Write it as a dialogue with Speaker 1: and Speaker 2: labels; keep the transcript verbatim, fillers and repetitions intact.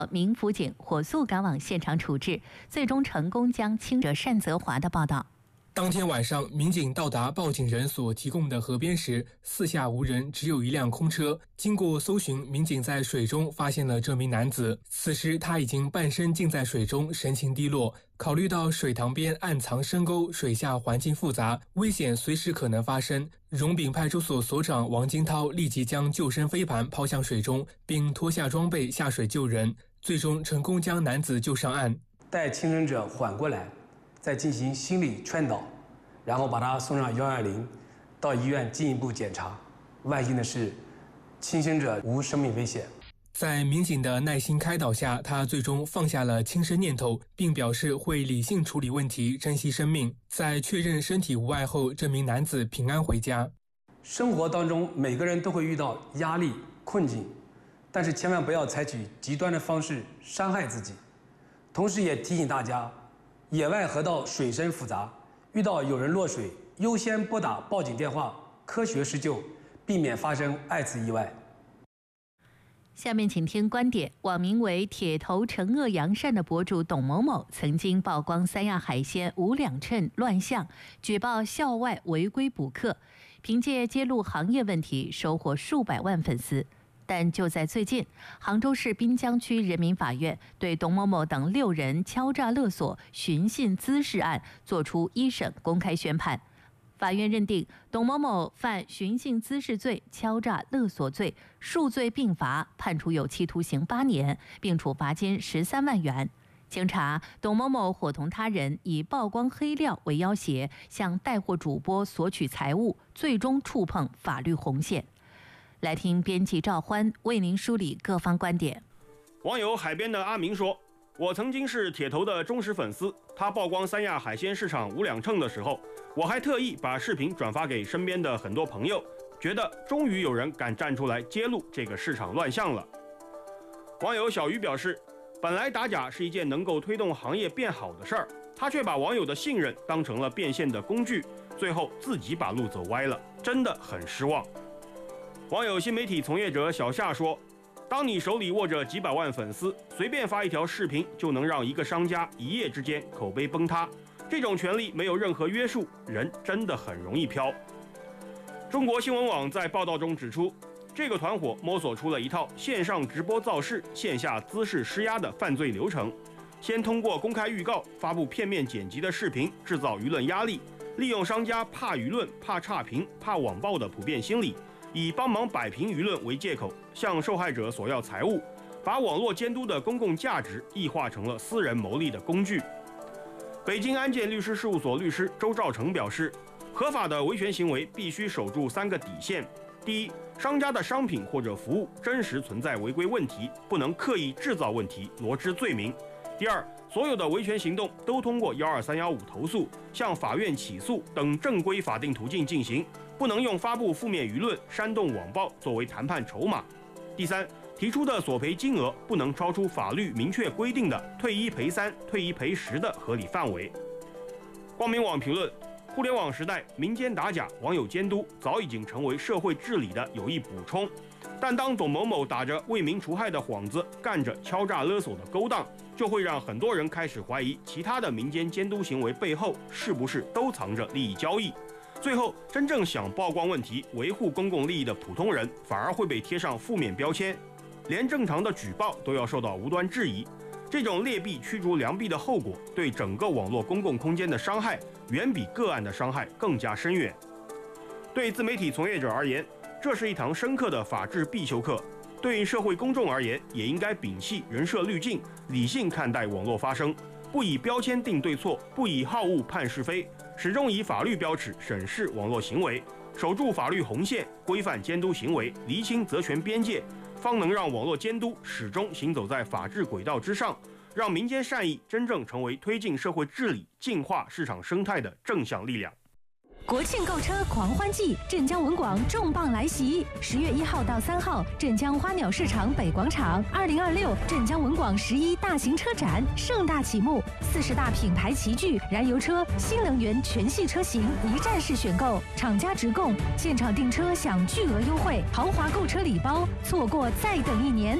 Speaker 1: 民辅警火速赶往现场处置，最终成功将轻者单泽华的报道。
Speaker 2: 当天晚上，民警到达报警人所提供的河边时，四下无人，只有一辆空车。经过搜寻，民警在水中发现了这名男子。此时他已经半身浸在水中，神情低落。考虑到水塘边暗藏深沟，水下环境复杂，危险随时可能发生，荣炳派出所所长王金涛立即将救生飞盘抛向水中，并脱下装备下水救人，最终成功将男子救上岸。
Speaker 3: 待轻生者缓过来，再进行心理劝导，然后把他送上一一零，到医院进一步检查。万幸的是，轻生者无生命危险。
Speaker 2: 在民警的耐心开导下，他最终放下了轻生念头，并表示会理性处理问题，珍惜生命。在确认身体无碍后，这名男子平安回家。
Speaker 3: 生活当中每个人都会遇到压力、困境，但是千万不要采取极端的方式伤害自己。同时也提醒大家，野外河道水深复杂，遇到有人落水，优先拨打报警电话，科学施救，避免发生二次意外。
Speaker 1: 下面请听观点。网名为铁头惩恶扬善的博主董某某曾经曝光三亚海鲜无两称乱象，举报校外违规捕客，凭借揭露行业问题收获数百万粉丝。但就在最近，杭州市滨江区人民法院对董某某等六人敲诈勒索、寻衅滋事案作出一审公开宣判。法院认定董某某犯寻衅滋事罪、敲诈勒索罪，数罪并罚，判处有期徒刑八年，并处罚金十三万元。经查，董某某伙同他人以曝光黑料为要挟，向带货主播索取财物，最终触碰法律红线。来听编辑赵欢为您梳理各方观点。
Speaker 4: 网友海边的阿明说，我曾经是铁头的忠实粉丝，他曝光三亚海鲜市场无两称的时候，我还特意把视频转发给身边的很多朋友，觉得终于有人敢站出来揭露这个市场乱象了。网友小鱼表示，本来打假是一件能够推动行业变好的事儿，他却把网友的信任当成了变现的工具，最后自己把路走歪了，真的很失望。网友新媒体从业者小夏说，当你手里握着几百万粉丝，随便发一条视频就能让一个商家一夜之间口碑崩塌，这种权利没有任何约束，人真的很容易飘。中国新闻网在报道中指出，这个团伙摸索出了一套线上直播造势、线下滋事施压的犯罪流程，先通过公开预告、发布片面剪辑的视频制造舆论压力，利用商家怕舆论、怕差评、怕网暴的普遍心理，以帮忙摆平舆论为借口，向受害者索要财物，把网络监督的公共价值异化成了私人牟利的工具。北京安建律师事务所律师周兆成表示，合法的维权行为必须守住三个底线：第一，商家的商品或者服务真实存在违规问题，不能刻意制造问题，罗织罪名；第二，所有的维权行动都通过一二三一五投诉、向法院起诉等正规法定途径进行，不能用发布负面舆论、煽动网暴作为谈判筹码；第三，提出的索赔金额不能超出法律明确规定的退一赔三、退一赔十的合理范围。光明网评论，互联网时代，民间打假、网友监督早已经成为社会治理的有益补充。但当董某某打着为民除害的幌子，干着敲诈勒索的勾当，就会让很多人开始怀疑其他的民间监督行为背后是不是都藏着利益交易。最后，真正想曝光问题、维护公共利益的普通人，反而会被贴上负面标签，连正常的举报都要受到无端质疑。这种劣币驱逐良币的后果，对整个网络公共空间的伤害，远比个案的伤害更加深远。对自媒体从业者而言，这是一堂深刻的法治必修课；对社会公众而言，也应该摒弃人设滤镜，理性看待网络发声，不以标签定对错，不以好恶判是非，始终以法律标尺审视网络行为，守住法律红线，规范监督行为，厘清责权边界，方能让网络监督始终行走在法治轨道之上，让民间善意真正成为推进社会治理、净化市场生态的正向力量。
Speaker 5: 国庆购车狂欢季，镇江文广重磅来袭！十月一号到三号，镇江花鸟市场北广场，二零二六镇江文广十一大型车展盛大启幕，四十大品牌齐聚，燃油车、新能源全系车型一站式选购，厂家直供，现场订车享巨额优惠，豪华购车礼包，错过再等一年。